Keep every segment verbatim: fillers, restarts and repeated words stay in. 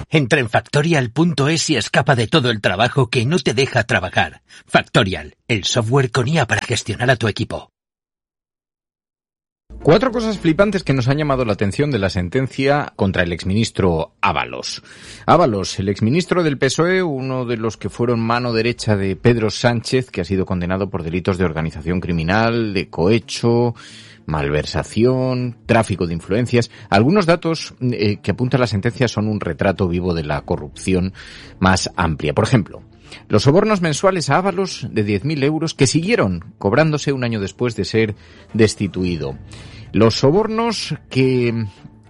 Entra en factorial punto es y escapa de todo el trabajo que no te deja trabajar. Factorial, el software con I A para gestionar a tu equipo. Cuatro cosas flipantes que nos han llamado la atención de la sentencia contra el exministro Ábalos. Ábalos, el exministro del P S O E, uno de los que fueron mano derecha de Pedro Sánchez, que ha sido condenado por delitos de organización criminal, de cohecho, malversación, tráfico de influencias. Algunos datos eh, que apunta la sentencia son un retrato vivo de la corrupción más amplia. Por ejemplo, los sobornos mensuales a Ábalos de diez mil euros que siguieron cobrándose un año después de ser destituido. Los sobornos que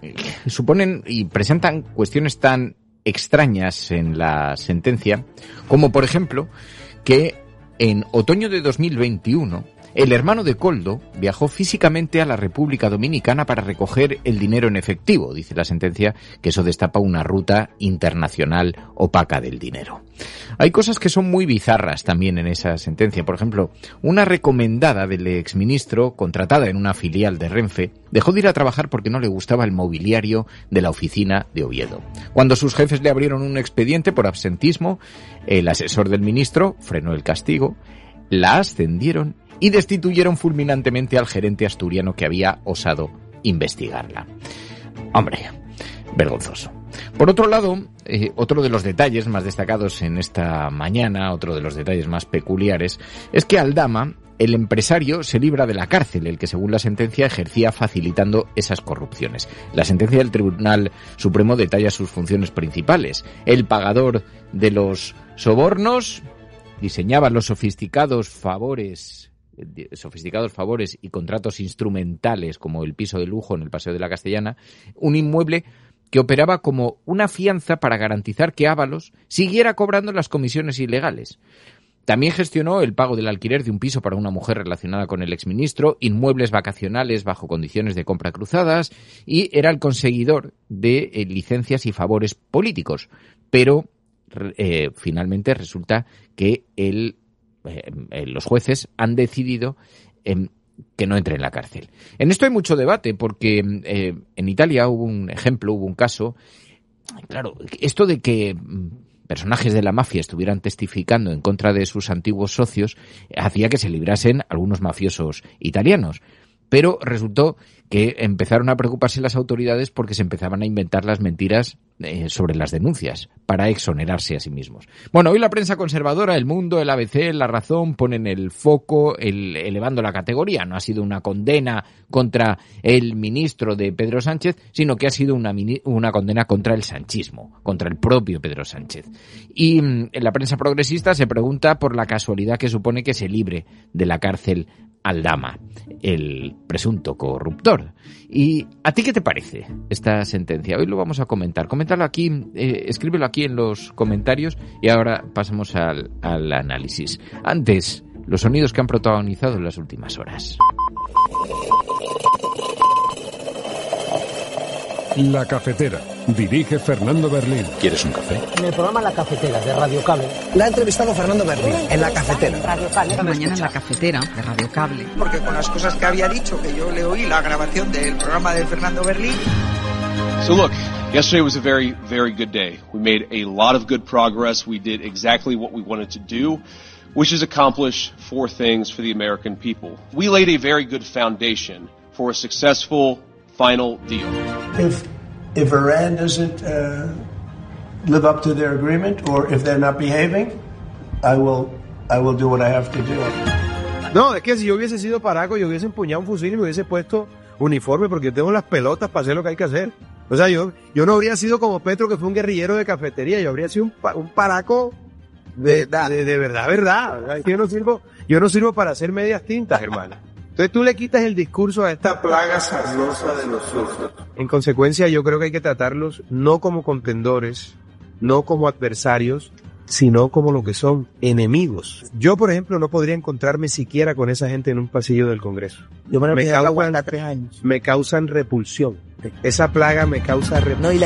suponen y presentan cuestiones tan extrañas en la sentencia como, por ejemplo, que en otoño de dos mil veintiuno el hermano de Koldo viajó físicamente a la República Dominicana para recoger el dinero en efectivo. Dice la sentencia que eso destapa una ruta internacional opaca del dinero. Hay cosas que son muy bizarras también en esa sentencia. Por ejemplo, una recomendada del exministro, contratada en una filial de Renfe, dejó de ir a trabajar porque no le gustaba el mobiliario de la oficina de Oviedo. Cuando sus jefes le abrieron un expediente por absentismo, el asesor del ministro frenó el castigo, la ascendieron y destituyeron fulminantemente al gerente asturiano que había osado investigarla. Hombre, vergonzoso. Por otro lado, eh, otro de los detalles más destacados en esta mañana, otro de los detalles más peculiares, es que Aldama, el empresario, se libra de la cárcel, el que según la sentencia ejercía facilitando esas corrupciones. La sentencia del Tribunal Supremo detalla sus funciones principales. El pagador de los sobornos, diseñaba los sofisticados favores sofisticados favores y contratos instrumentales como el piso de lujo en el Paseo de la Castellana, un inmueble que operaba como una fianza para garantizar que Ábalos siguiera cobrando las comisiones ilegales. También gestionó el pago del alquiler de un piso para una mujer relacionada con el exministro, inmuebles vacacionales bajo condiciones de compra cruzadas y era el conseguidor de eh, licencias y favores políticos. Pero eh, finalmente resulta que el Eh, los jueces han decidido eh, que no entre en la cárcel. En esto hay mucho debate porque eh, en Italia hubo un ejemplo, hubo un caso. Claro, esto de que personajes de la mafia estuvieran testificando en contra de sus antiguos socios hacía que se librasen algunos mafiosos italianos. Pero resultó que empezaron a preocuparse las autoridades porque se empezaban a inventar las mentiras eh, sobre las denuncias para exonerarse a sí mismos. Bueno, hoy la prensa conservadora, El Mundo, el A B C, La Razón ponen el foco el, elevando la categoría. No ha sido una condena contra el ministro de Pedro Sánchez, sino que ha sido una, una condena contra el sanchismo, contra el propio Pedro Sánchez. Y en la prensa progresista se pregunta por la casualidad que supone que se libre de la cárcel Aldama, el presunto corruptor. ¿Y a ti qué te parece esta sentencia? Hoy lo vamos a comentar. Coméntalo aquí, eh, escríbelo aquí en los comentarios y ahora pasamos al, al análisis. Antes, los sonidos que han protagonizado en las últimas horas. La Cafetera. Dirige Fernando Berlín. ¿Quieres un café? En el programa La Cafetera de Radio Cable. La ha entrevistado Fernando Berlín en La Cafetera. Radio Cable. Esta mañana en La Cafetera de Radio Cable. Porque con las cosas que había dicho, que yo le oí la grabación del programa de Fernando Berlín. So look, yesterday was a very, very good day. We made a lot of good progress. We did exactly what we wanted to do, which is accomplish four things for the American people. We laid a very good foundation for a successful final deal. If if Iran doesn't uh, live up to their agreement, or if they're not behaving, I will I will do what I have to do. No, es que si yo hubiese sido paraco, yo hubiese empuñado un fusil y me hubiese puesto uniforme porque yo tengo las pelotas para hacer lo que hay que hacer. O sea, yo yo no habría sido como Petro, que fue un guerrillero de cafetería. Yo habría sido un, un paraco de, de, de verdad, verdad. Yo no sirvo, yo no sirvo para hacer medias tintas, hermano. Entonces tú le quitas el discurso a esta plaga sarnosa de los socios. En consecuencia, yo creo que hay que tratarlos no como contendores, no como adversarios, sino como lo que son, enemigos. Yo, por ejemplo, no podría encontrarme siquiera con esa gente en un pasillo del Congreso. Yo me, me, causan, tres años. me causan repulsión. Esa plaga me causa repulsión. No, y la...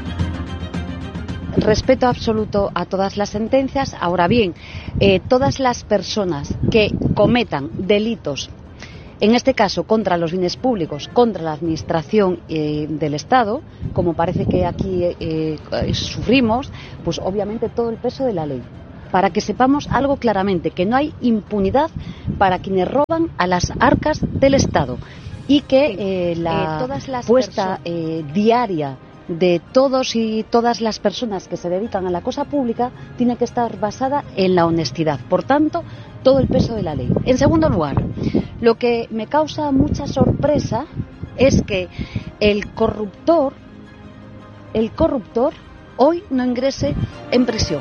Respeto absoluto a todas las sentencias. Ahora bien, eh, todas las personas que cometan delitos en este caso contra los bienes públicos, contra la administración eh, del Estado, como parece que aquí eh, eh, sufrimos, pues obviamente todo el peso de la ley. Para que sepamos algo claramente, que no hay impunidad para quienes roban a las arcas del Estado y que eh, la eh, todas las puesta eh, diaria de todos y todas las personas que se dedican a la cosa pública tiene que estar basada en la honestidad. Por tanto, todo el peso de la ley. En segundo lugar, lo que me causa mucha sorpresa es que el corruptor, el corruptor hoy no ingrese en prisión.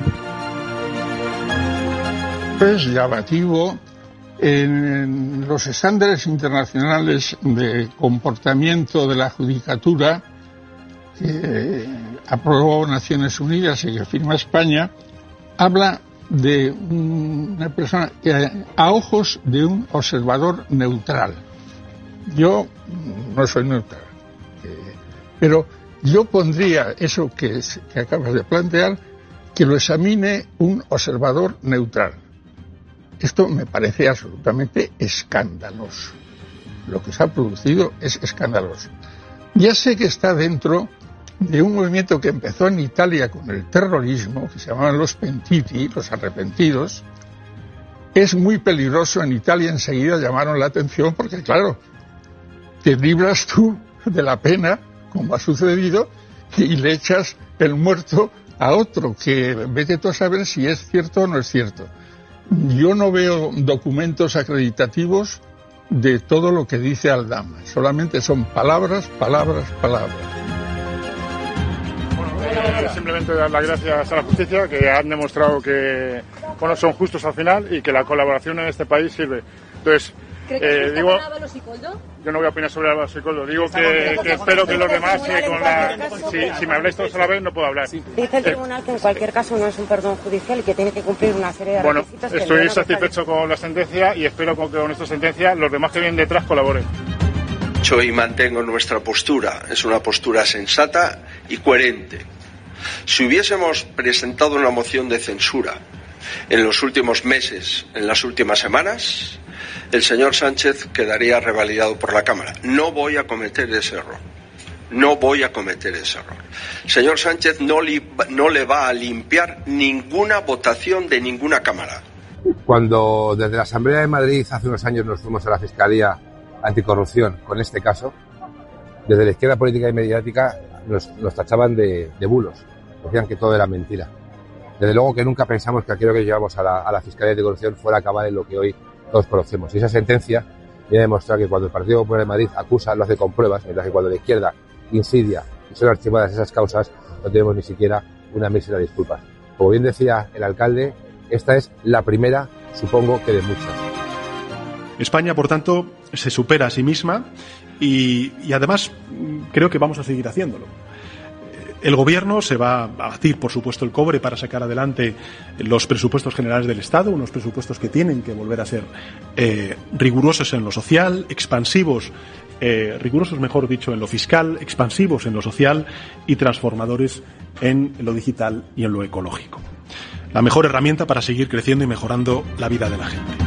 Es llamativo en los estándares internacionales de comportamiento de la judicatura que aprobó Naciones Unidas y que firma España, habla de una persona que a ojos de un observador neutral. Yo no soy neutral, pero yo pondría eso que, que acabas de plantear, que lo examine un observador neutral. Esto me parece absolutamente escandaloso. Lo que se ha producido es escandaloso. Ya sé que está dentro de un movimiento que empezó en Italia con el terrorismo, que se llamaban los pentiti, los arrepentidos. Es muy peligroso. En Italia enseguida llamaron la atención porque, claro, te libras tú de la pena, como ha sucedido, y le echas el muerto a otro, que vete tú a saber si es cierto o no es cierto. Yo no veo documentos acreditativos de todo lo que dice Aldama. Solamente son palabras, palabras, palabras. Eh, simplemente dar las gracias a la justicia, que han demostrado que bueno, son justos al final y que la colaboración en este país sirve. Entonces, eh, digo, yo no voy a opinar sobre Álvaro Sicoldo, digo que, que espero que los demás, eh, con la, si, si me habláis todos a la vez, no puedo hablar. Dice el tribunal que en cualquier caso no es un perdón judicial y que tiene que cumplir una serie de bueno, requisitos. Bueno, estoy satisfecho con la sentencia y espero que con esta sentencia los demás que vienen detrás colaboren. Yo y mantengo nuestra postura, es una postura sensata y coherente. Si hubiésemos presentado una moción de censura en los últimos meses, en las últimas semanas, el señor Sánchez quedaría revalidado por la Cámara. No voy a cometer ese error. No voy a cometer ese error. El señor Sánchez no, li, no le va a limpiar ninguna votación de ninguna Cámara. Cuando desde la Asamblea de Madrid hace unos años nos fuimos a la Fiscalía Anticorrupción con este caso, desde la izquierda política y mediática nos, nos tachaban de, de bulos. Decían que todo era mentira. Desde luego que nunca pensamos que aquello que llevamos a la, a la Fiscalía Anticorrupción fuera a acabar en lo que hoy todos conocemos. Y esa sentencia viene a demostrar que cuando el Partido Popular de Madrid acusa, lo hace con pruebas, mientras que cuando la izquierda insidia y son archivadas esas causas, no tenemos ni siquiera una mísera de disculpas. Como bien decía el alcalde, esta es la primera, supongo que de muchas. España, por tanto, se supera a sí misma y, y además creo que vamos a seguir haciéndolo. El Gobierno se va a batir, por supuesto, el cobre para sacar adelante los presupuestos generales del Estado, unos presupuestos que tienen que volver a ser eh, rigurosos en lo social, expansivos, eh, rigurosos, mejor dicho, en lo fiscal, expansivos en lo social y transformadores en lo digital y en lo ecológico. La mejor herramienta para seguir creciendo y mejorando la vida de la gente.